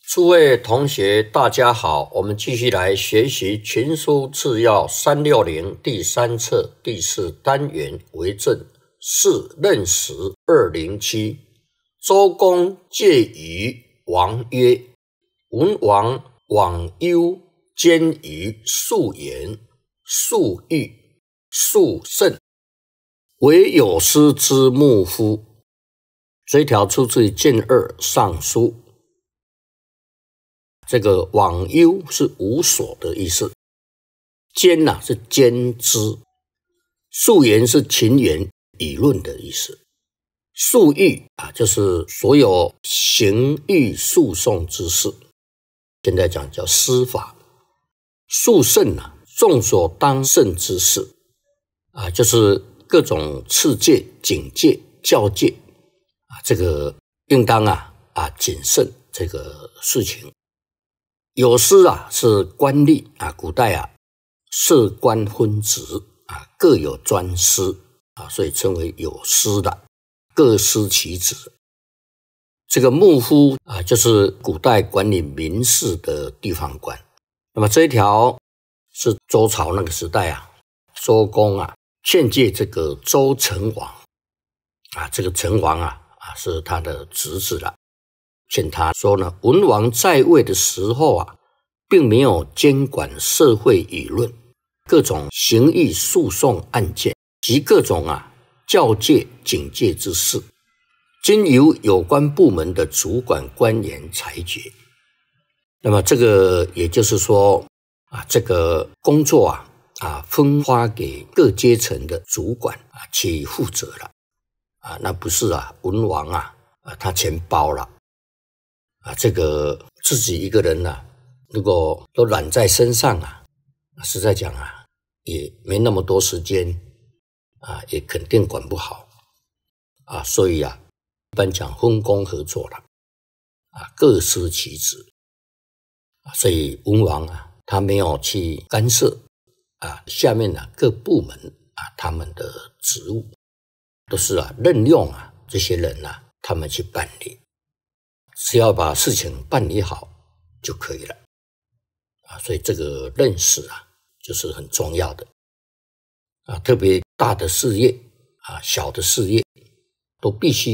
诸位同学，大家好，我们继续来学习群书治要360第3册第4单元为政4任时207。周公介于王曰：文王往忧兼于素言、素欲、素慎，为有司之牧夫。这一条出自于谏2上书。这个往忧是无所的意思，兼是兼之，素言是情言议论的意思，诉狱就是所有刑狱诉讼之事，现在讲叫司法。诉讼众所当慎之事就是各种赐戒、警戒、教戒这个应当谨慎这个事情。有司是官吏古代设官分职各有专司所以称为有司的，各司其职。这个牧夫就是古代管理民事的地方官。那么这一条是周朝那个时代周公劝诫这个周成王这个成王是他的侄子了。劝他说呢，文王在位的时候并没有监管社会舆论、各种刑狱诉讼案件及各种教戒警戒之事，经由有关部门的主管官员裁决。那么这个也就是说这个工作分发给各阶层的主管去负责了那不是文王他全包了这个自己一个人如果都揽在身上实在讲也没那么多时间也肯定管不好所以一般讲分工合作了各司其职所以文王他没有去干涉下面各部门他们的职务，都是任用这些人他们去办理，只要把事情办理好就可以了所以这个认识就是很重要的特别大的事业小的事业都必须